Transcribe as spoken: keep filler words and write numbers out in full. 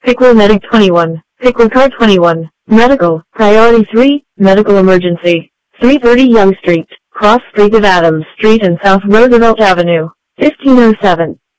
Pickle Medic twenty-one, Pickle Car twenty-one, Medical, Priority three, Medical Emergency, three thirty Young Street, Cross Street of Adams Street and South Roosevelt Avenue, fifteen oh seven.